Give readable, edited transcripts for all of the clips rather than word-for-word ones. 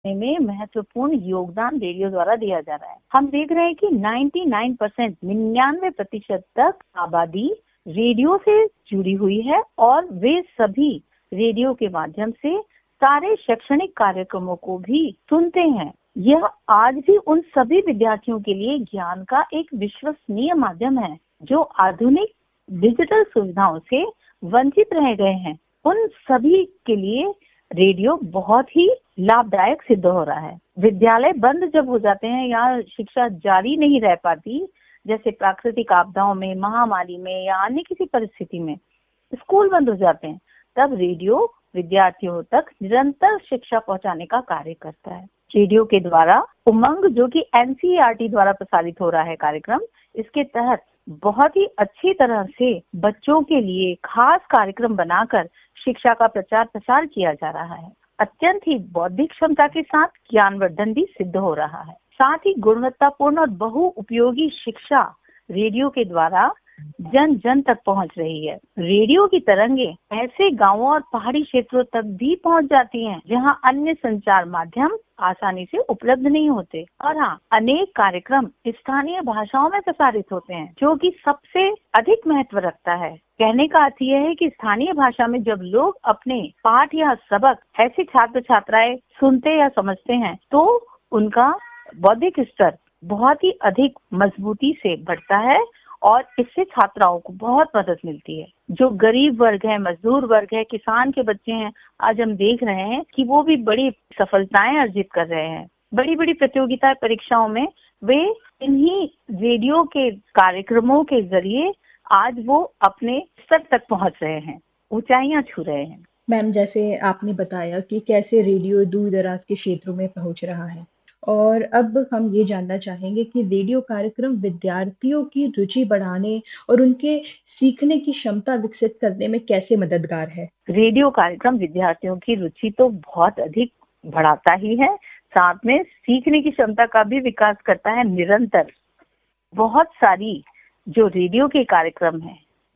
में महत्वपूर्ण योगदान रेडियो द्वारा दिया जा रहा है। हम देख रहे हैं कि 99% 99% तक आबादी रेडियो से जुड़ी हुई है और वे सभी रेडियो के माध्यम से सारे शैक्षणिक कार्यक्रमों को भी सुनते हैं। यह आज भी उन सभी विद्यार्थियों के लिए ज्ञान का एक विश्वसनीय माध्यम है जो आधुनिक डिजिटल सुविधाओं से वंचित रह गए हैं। उन सभी के लिए रेडियो बहुत ही लाभदायक सिद्ध हो रहा है। विद्यालय बंद जब हो जाते हैं या शिक्षा जारी नहीं रह पाती, जैसे प्राकृतिक आपदाओं में, महामारी में या अन्य किसी परिस्थिति में स्कूल बंद हो जाते हैं, तब रेडियो विद्यार्थियों तक निरंतर शिक्षा पहुंचाने का कार्य करता है। रेडियो के द्वारा उमंग, जो कि एनसीईआरटी द्वारा प्रसारित हो रहा है कार्यक्रम, इसके तहत बहुत ही अच्छी तरह से बच्चों के लिए खास कार्यक्रम बनाकर शिक्षा का प्रचार प्रसार किया जा रहा है। अत्यंत ही बौद्धिक क्षमता के साथ ज्ञानवर्धन भी सिद्ध हो रहा है। साथ ही गुणवत्तापूर्ण और बहुउपयोगी शिक्षा रेडियो के द्वारा जन जन तक पहुंच रही है। रेडियो की तरंगे ऐसे गांवों और पहाड़ी क्षेत्रों तक भी पहुंच जाती हैं जहां अन्य संचार माध्यम आसानी से उपलब्ध नहीं होते। और हाँ, अनेक कार्यक्रम स्थानीय भाषाओं में प्रसारित होते हैं, जो कि सबसे अधिक महत्व रखता है। कहने का अर्थ यह है कि स्थानीय भाषा में जब लोग अपने पाठ या सबक ऐसे छात्र छात्राएं सुनते या समझते हैं, तो उनका बौद्धिक स्तर बहुत ही अधिक मजबूती से बढ़ता है और इससे छात्राओं को बहुत मदद मिलती है। जो गरीब वर्ग है, मजदूर वर्ग है, किसान के बच्चे हैं, आज हम देख रहे हैं कि वो भी बड़ी सफलताएं अर्जित कर रहे हैं। बड़ी बड़ी प्रतियोगिता परीक्षाओं में वे इन्हीं रेडियो के कार्यक्रमों के जरिए आज वो अपने स्तर तक पहुंच रहे हैं, ऊंचाइयां छू रहे हैं। मैम, जैसे आपने बताया कि कैसे रेडियो दूर दराज के क्षेत्रों में पहुंच रहा है, और अब हम ये जानना चाहेंगे कि रेडियो कार्यक्रम विद्यार्थियों की रुचि बढ़ाने और उनके सीखने की क्षमता विकसित करने में कैसे मददगार है। रेडियो कार्यक्रम विद्यार्थियों की रुचि तो बहुत अधिक बढ़ाता ही है, साथ में सीखने की क्षमता का भी विकास करता है निरंतर। बहुत सारी जो रेडियो के कार्यक्रम हैं,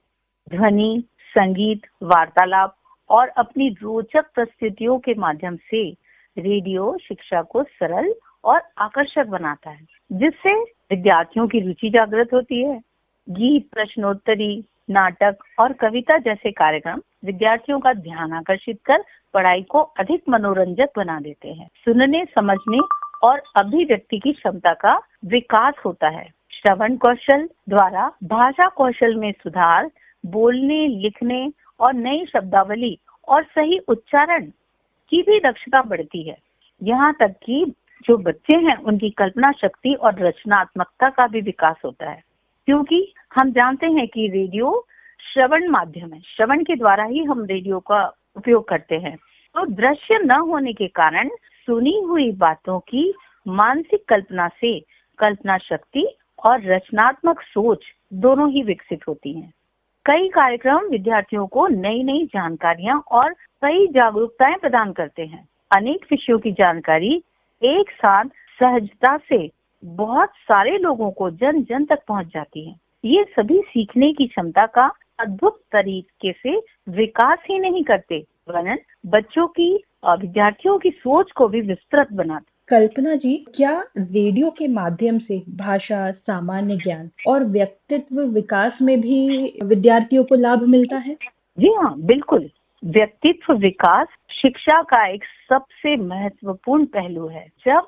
ध्वनि, संगीत, वार्तालाप और अपनी रोचक प्रस्तुतियों के माध्यम से रेडियो शिक्षा को सरल और आकर्षक बनाता है, जिससे विद्यार्थियों की रुचि जागृत होती है। गीत, प्रश्नोत्तरी, नाटक और कविता जैसे कार्यक्रम विद्यार्थियों का ध्यान आकर्षित कर पढ़ाई को अधिक मनोरंजक बना देते हैं। सुनने, समझने और अभिव्यक्ति की क्षमता का विकास होता है। श्रवण कौशल द्वारा भाषा कौशल में सुधार, बोलने, लिखने और नई शब्दावली और सही उच्चारण की भी दक्षता बढ़ती है। यहाँ तक कि जो बच्चे हैं उनकी कल्पना शक्ति और रचनात्मकता का भी विकास होता है, क्योंकि हम जानते हैं कि रेडियो श्रवण माध्यम है। श्रवण के द्वारा ही हम रेडियो का उपयोग करते हैं। तो दृश्य न होने के कारण सुनी हुई बातों की मानसिक कल्पना से कल्पना शक्ति और रचनात्मक सोच दोनों ही विकसित होती हैं। कई कार्यक्रम विद्यार्थियों को नई नई जानकारियां और कई जागरूकताएं प्रदान करते हैं। अनेक विषयों की जानकारी एक साथ सहजता से बहुत सारे लोगों को जन जन तक पहुंच जाती है। ये सभी सीखने की क्षमता का अद्भुत तरीके से विकास ही नहीं करते, वरन बच्चों की और विद्यार्थियों की सोच को भी विस्तृत बनाते। कल्पना जी, क्या रेडियो के माध्यम से भाषा, सामान्य ज्ञान और व्यक्तित्व विकास में भी विद्यार्थियों को लाभ मिलता है? जी हाँ, बिल्कुल। व्यक्तित्व विकास शिक्षा का एक सबसे महत्वपूर्ण पहलू है। जब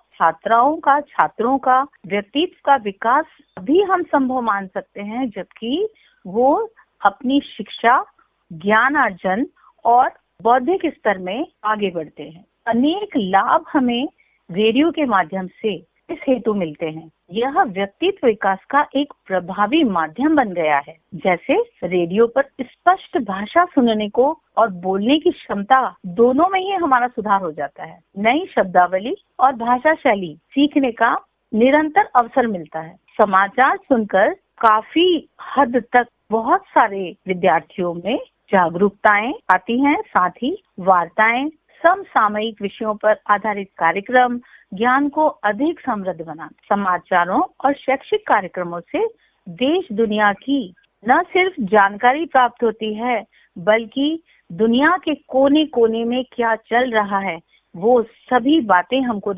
छात्रों का व्यक्तित्व का विकास भी हम संभव मान सकते हैं, जबकि वो अपनी शिक्षा, ज्ञानार्जन और बौद्धिक स्तर में आगे बढ़ते हैं। अनेक लाभ हमें रेडियो के माध्यम से इस हेतु मिलते हैं। यह व्यक्तित्व विकास का एक प्रभावी माध्यम बन गया है। जैसे रेडियो पर स्पष्ट भाषा सुनने को और बोलने की क्षमता दोनों में ही हमारा सुधार हो जाता है। नई शब्दावली और भाषा शैली सीखने का निरंतर अवसर मिलता है। समाचार सुनकर काफी हद तक बहुत सारे विद्यार्थियों में जागरूकताएं आती हैं। साथ ही वार्ताएं, समसामयिक विषयों पर आधारित कार्यक्रम ज्ञान को अधिक समृद्ध बनाते। समाचारों और शैक्षिक कार्यक्रमों से देश दुनिया की न सिर्फ जानकारी प्राप्त होती है, बल्कि दुनिया के कोने कोने में क्या चल रहा है वो सभी बातें हमको